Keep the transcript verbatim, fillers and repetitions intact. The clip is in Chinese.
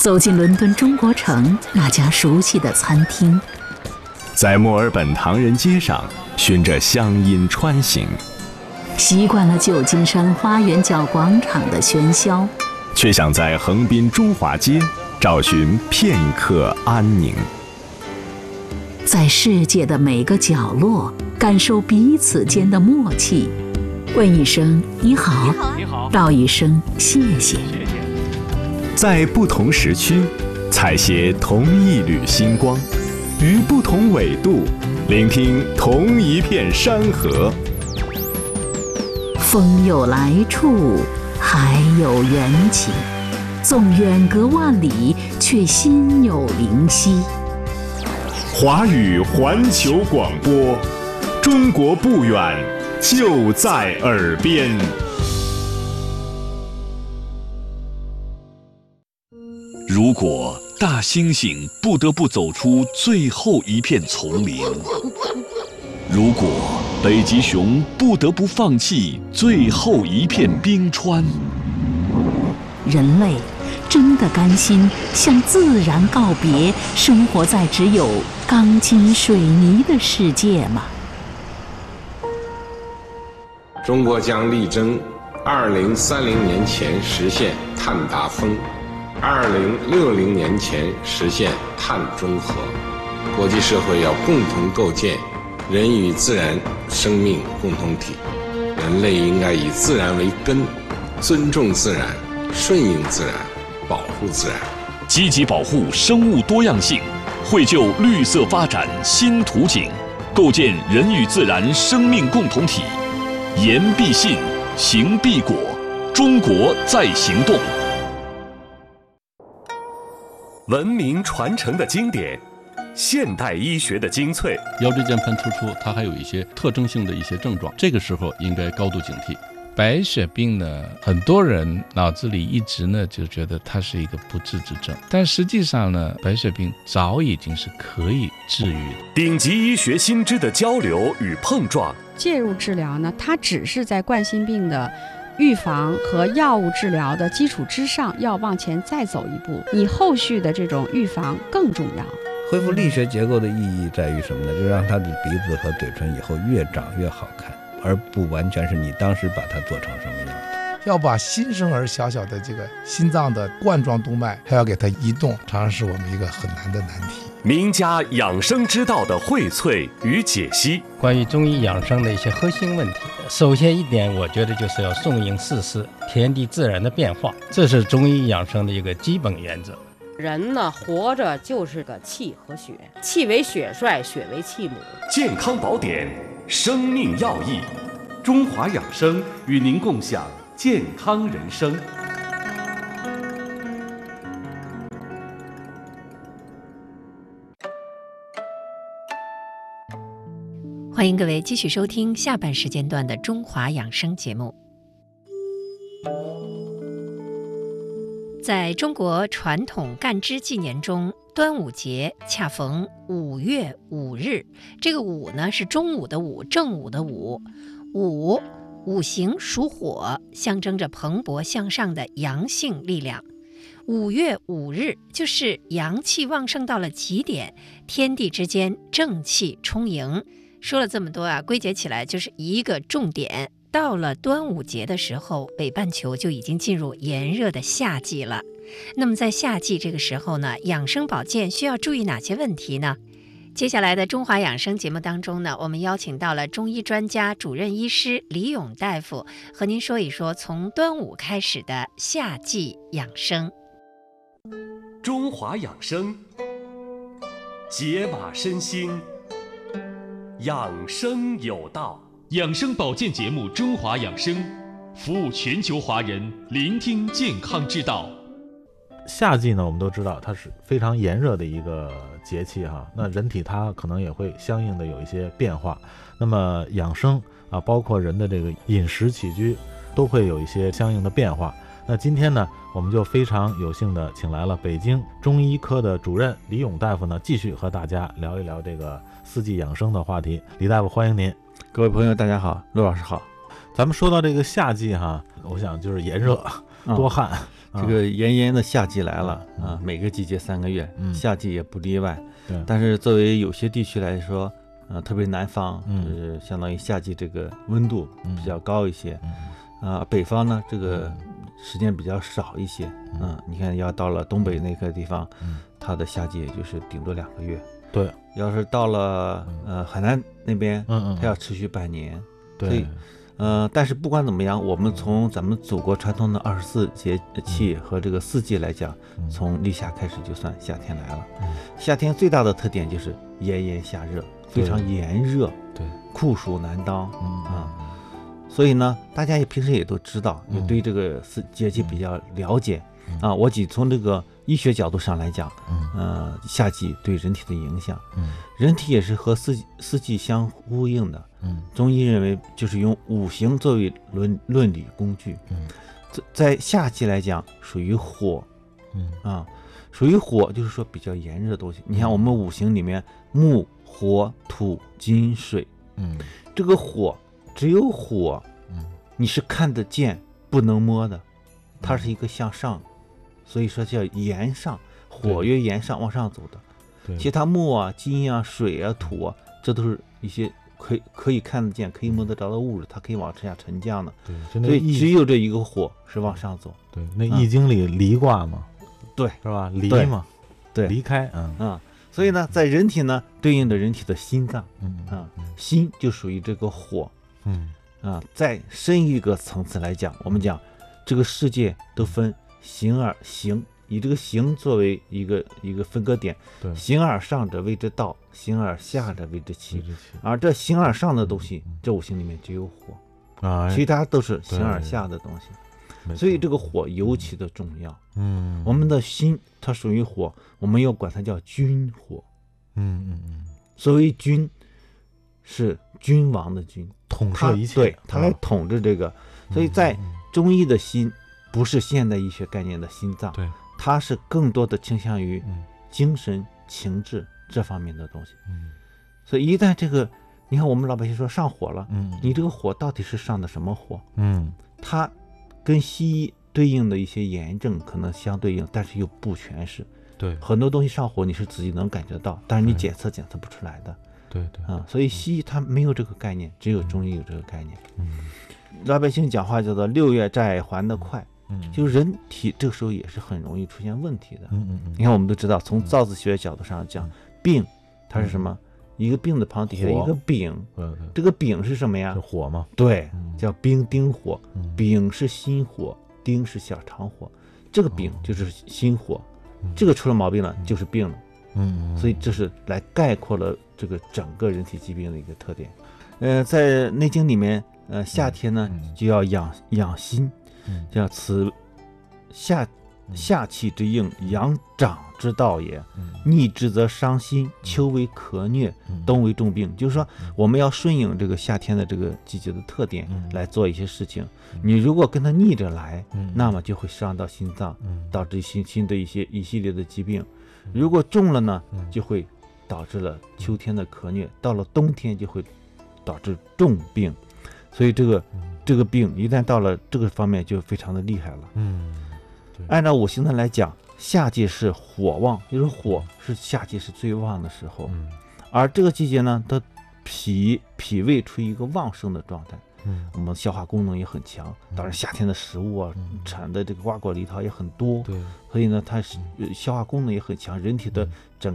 走进伦敦中国城那家熟悉的餐厅， 在墨尔本唐人街上循着乡音穿行， 习惯了旧金山花园角广场的喧嚣， 却想在横滨中华街找寻片刻安宁。 在世界的每个角落感受彼此间的默契，问一声你好， 你好， 道一声谢谢。 在不同时区采撷同一缕星光，于不同纬度聆听同一片山河。 风有来处，海有缘起，纵远隔万里，却心有灵犀。 华语环球广播，中国不远，就在耳边。 如果大猩猩不得不走出最后一片丛林，如果北极熊不得不放弃最后一片冰川， 人类真的甘心向自然告别，生活在只有钢筋水泥的世界吗？ 中国将力争二零三零年前实现碳达峰，二零六零年前实现碳中和。国际社会要共同构建人与自然生命共同体，人类应该以自然为根，尊重自然，顺应自然，保护自然， 积极保护生物多样性，绘就绿色发展新图景，构建人与自然生命共同体。言必信，行必果，中国在行动。 文明传承的经典，现代医学的精粹。 腰椎间盘突出它还有一些特征性的一些症状，这个时候应该高度警惕。白血病呢，很多人脑子里一直呢就觉得它是一个不治之症，但实际上呢，白血病早已经是可以治愈的。 顶级医学新知的交流与碰撞， 介入治疗呢，它只是在冠心病的预防和药物治疗的基础之上，要往前再走一步，你后续的这种预防更重要。 恢复力学结构的意义在于什么呢？就是让他的鼻子和嘴唇以后越长越好看，而不完全是你当时把它做成什么样的。 要把新生儿小小的这个心脏的冠状动脉还要给它移动，常常是我们一个很难的难题。 名家养生之道的荟萃与解析， 关于中医养生的一些核心问题，首先一点，我觉得就是要顺应四时，天地自然的变化，这是中医养生的一个基本原则。 人呢，活着就是个气和血，气为血帅，血为气母。 健康宝典，生命要义，中华养生与您共享健康人生。 欢迎各位继续收听下半时间段的中华养生节目。在中国传统干支纪年中，端午节恰逢五月五日，这个午呢是中午的午，正午的午。午五行属火，象征着蓬勃向上的阳性力量。五月五日就是阳气旺盛到了极点，天地之间正气充盈。说了这么多啊，归结起来就是一个重点。到了端午节的时候，北半球就已经进入炎热的夏季了。那么在夏季这个时候呢，养生保健需要注意哪些问题呢？接下来的中华养生节目当中呢，我们邀请到了中医专家、主任医师李勇大夫，和您说一说从端午开始的夏季养生。 中华养生，解码身心，养生有道。 养生保健节目《中华养生》，服务全球华人，聆听健康之道。 夏季呢，我们都知道它是非常炎热的一个节气哈，那人体它可能也会相应的有一些变化。那么养生啊，包括人的这个饮食起居，都会有一些相应的变化。那今天呢，我们就非常有幸的请来了北京中医科的主任李勇大夫呢，继续和大家聊一聊这个四季养生的话题。李大夫，欢迎您。 各位朋友大家好，陆老师好。 咱们说到这个夏季哈，我想就是炎热多汗、 这个炎炎的夏季来了啊，每个季节三个月， 嗯夏季也不例外。 对， 但是作为有些地区来说，呃，特别南方， 嗯就是相当于夏季这个温度比较高一些， 嗯啊，北方呢这个时间比较少一些，嗯，你看要到了东北那个地方， 嗯它的夏季也就是顶多两个月。 对， 要是到了呃海南那边， 嗯嗯它要持续半年。 对， 所以呃，但是不管怎么样，我们从咱们祖国传统的二十四节气和这个四季来讲，从立夏开始就算夏天来了。 嗯夏天最大的特点就是炎炎夏热，非常炎热， 对， 酷暑难当， 嗯啊。所以呢，大家也平时也都知道，也对这个四节气比较了解，啊。我仅从这个医学角度上来讲，呃，夏季对人体的影响， 嗯， 人体也是和四四季相呼应的。 嗯， 中医认为就是用五行作为论论理工具。 嗯， 在夏季来讲属于火， 嗯啊，属于火就是说比较炎热的东西。你看我们五行里面木、火、土、金、水， 嗯， 这个火只有火， 嗯， 你是看得见不能摸的，它是一个向上，所以说叫炎上，火越炎上往上走的。 对， 其他木啊、金啊、水啊、土啊，这都是一些可以可以看得见、可以摸得着的物质，它可以往下沉降的。 对，就那所以只有这一个火是往上走。 对，那《易经》里离卦嘛， 对， 是吧？离嘛， 对， 离开，嗯啊，所以呢，在人体呢，对应着人体的心脏， 嗯啊，心就属于这个火， 嗯啊，再深一个层次来讲，我们讲这个世界都分形而形。以这个形作为一个一个分割点， 对， 形而上者谓之道，形而下者谓之气。而这形而上的东西，这五行里面只有火， 啊， 其他都是形而下的东西。所以这个火尤其的重要。 嗯， 我们的心它属于火，我们要管它叫君火。 嗯嗯嗯， 所谓君，是君王的君， 统摄一切， 对，他来统治这个。所以在中医的心，不是现代医学概念的心脏， 对。 它是更多的倾向于精神、情志这方面的东西。 嗯， 所以一旦这个，你看我们老百姓说上火了， 嗯， 你这个火到底是上的什么火？ 嗯， 它跟西医对应的一些炎症可能相对应，但是又不全是。 对， 很多东西上火你是自己能感觉到，但是你检测检测不出来的。 对对啊，所以西医它没有这个概念，只有中医有这个概念。 嗯， 老百姓讲话叫做六月债还得快。 嗯， 就是人体这个时候也是很容易出现问题的。 嗯嗯嗯， 你看我们都知道，从造字学角度上讲，病它是什么？一个病的旁底下一个丙，这个丙是什么呀？ 是火吗？ 对，叫冰丁火。丙是心火，丁是小肠火，这个丙就是心火，这个出了毛病了就是病了。 嗯， 所以这是来概括了这个整个人体疾病的一个特点。呃，在《内经》里面，呃，夏天呢就要养养心。叫此夏夏气之应，阳长之道也。逆之则伤心，秋为咳疟，冬为重病。就是说，我们要顺应这个夏天的这个季节的特点来做一些事情。你如果跟它逆着来，那么就会伤到心脏，导致心心的一些一系列的疾病。如果重了呢，就会导致了秋天的咳疟，到了冬天就会导致重病。所以这个。这个病一旦到了这个方面就非常的厉害了。 嗯， 按照五行的来讲，夏季是火旺，就是火是夏季是最旺的时候。 嗯， 而这个季节呢，它脾脾胃处于一个旺盛的状态。 嗯， 我们消化功能也很强，当然夏天的食物啊，嗯、产的这个瓜果梨桃也很多。 对， 所以呢，它是消化功能也很强，人体的整